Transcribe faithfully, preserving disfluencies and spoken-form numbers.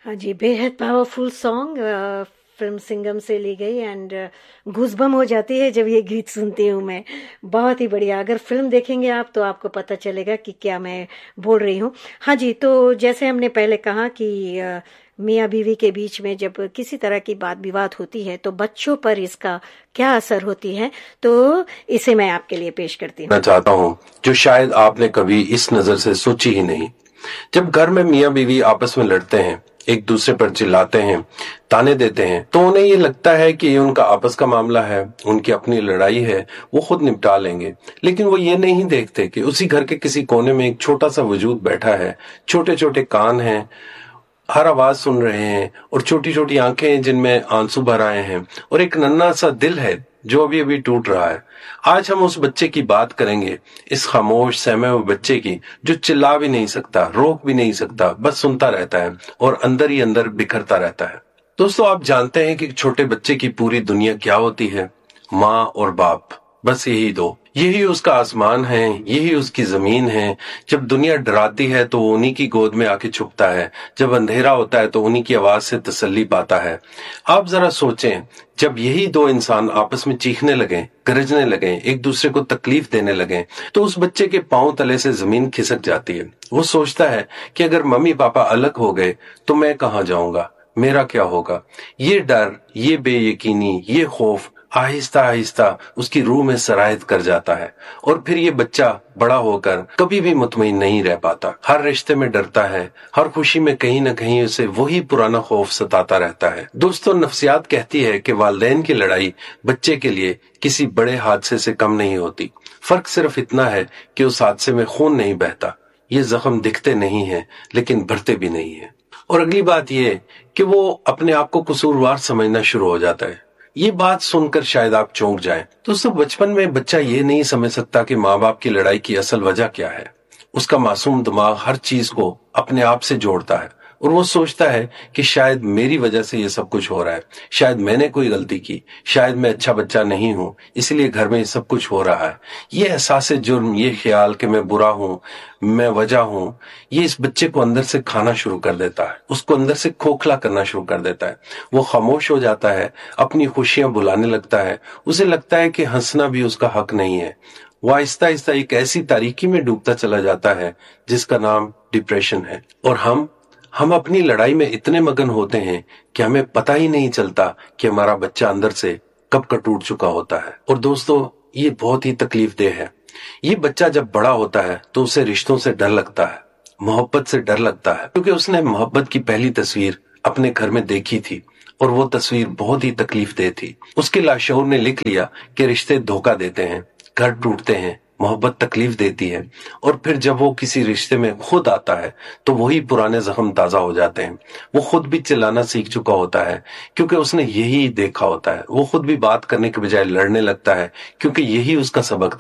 हाँ जी, बेहद powerful song film Singham से ली गई एंड गूज़बम हो जाती है जब ये गीत सुनती हूँ मैं। बहुत ही बढ़िया। अगर फिल्म देखेंगे आप तो आपको पता चलेगा कि क्या मैं बोल रही हूँ। हाँ जी, तो जैसे हमने पहले कहा कि अ, मियाँ बीवी के बीच में जब किसी तरह की बात विवाद होती है तो बच्चों पर इसका क्या असर होती है, तो इसे मैं आपके लिए पेश करती हूँ। मैं चाहता हूँ जो शायद आपने कभी इस नजर से सोची ही नहीं। जब घर में मियाँ बीवी आपस में लड़ते हैं, एक दूसरे पर चिल्लाते हैं, ताने देते हैं, तो उन्हें ये लगता है कि ये उनका आपस का मामला है, उनकी अपनी लड़ाई है, वो खुद निपटा लेंगे। लेकिन वो ये नहीं देखते कि उसी घर के किसी कोने में एक छोटा सा वजूद बैठा है, छोटे छोटे कान हैं, हर आवाज सुन रहे हैं और छोटी छोटी आंखें जिनमें आंसू भर आए हैं और एक नन्हा सा दिल है जो अभी अभी टूट रहा है। आज हम उस बच्चे की बात करेंगे, इस खामोश सहमे हुए बच्चे की जो चिल्ला भी नहीं सकता, रोक भी नहीं सकता, बस सुनता रहता है और अंदर ही अंदर बिखरता रहता है। दोस्तों, आप जानते हैं कि छोटे बच्चे की पूरी दुनिया क्या होती है? माँ और बाप, बस यही दो। यही उसका आसमान है, यही उसकी जमीन है। जब दुनिया डराती है तो वो उन्हीं की गोद में आके छुपता है, जब अंधेरा होता है तो उन्हीं की आवाज से तसल्ली पाता है। आप जरा सोचें, जब यही दो इंसान आपस में चीखने लगे, गरजने लगे, एक दूसरे को तकलीफ देने लगे, तो उस बच्चे के पांव तले से जमीन खिसक जाती है। वो सोचता है कि अगर मम्मी पापा अलग हो गए तो मैं कहाँ जाऊंगा, मेरा क्या होगा। ये डर, ये बेयकीनी, ये खौफ आहिस्ता आहिस्ता उसकी रूह में सरायत कर जाता है और फिर ये बच्चा बड़ा होकर कभी भी मुतमईन नहीं रह पाता। हर रिश्ते में डरता है, हर खुशी में कहीं न कहीं उसे वही पुराना खौफ सताता रहता है। दोस्तों, नफ्सियात कहती है कि वालिदैन की लड़ाई बच्चे के लिए किसी बड़े हादसे से कम नहीं होती। फर्क सिर्फ इतना है कि उस हादसे में खून नहीं बहता, ये जख्म दिखते नहीं है लेकिन भरते भी नहीं है। और अगली बात यह कि वो अपने आप को कसूरवार समझना शुरू हो जाता है। ये बात सुनकर शायद आप चौंक जाएं। दोस्तों, बचपन में बच्चा ये नहीं समझ सकता कि माँ बाप की लड़ाई की असल वजह क्या है। उसका मासूम दिमाग हर चीज को अपने आप से जोड़ता है और वो सोचता है कि शायद मेरी वजह से ये सब कुछ हो रहा है, शायद मैंने कोई गलती की, शायद मैं अच्छा बच्चा नहीं हूं, इसलिए घर में ये सब कुछ हो रहा है। ये एहसास जुर्म, ये ख्याल कि मैं बुरा हूं, मैं वजह हूं, ये इस बच्चे को अंदर से खाना शुरू कर देता है, उसको अंदर से खोखला करना शुरू कर देता है। वो खामोश हो जाता है, अपनी खुशियां भुलाने लगता है, उसे लगता है कि हंसना भी उसका हक नहीं है। वो आहिस्ता आहिस्ता एक ऐसी तारीकी में डूबता चला जाता है जिसका नाम डिप्रेशन है। और हम हम अपनी लड़ाई में इतने मगन होते हैं कि हमें पता ही नहीं चलता कि हमारा बच्चा अंदर से कब का टूट चुका होता है। और दोस्तों, ये बहुत ही तकलीफ देह है। ये बच्चा जब बड़ा होता है तो उसे रिश्तों से डर लगता है, मोहब्बत से डर लगता है, क्योंकि उसने मोहब्बत की पहली तस्वीर अपने घर में देखी थी और वो तस्वीर बहुत ही तकलीफ देह थी। उसके लाशऊर ने लिख लिया कि रिश्ते धोखा देते हैं, घर टूटते हैं, मोहब्बत तकलीफ देती है। और फिर जब वो किसी रिश्ते में खुद आता है तो वही पुराने जख्म ताजा हो जाते हैं। वो खुद भी चिल्लाना सीख चुका होता है क्योंकि उसने यही देखा होता है। वो खुद भी बात करने के बजाय लड़ने लगता है क्योंकि यही उसका सबक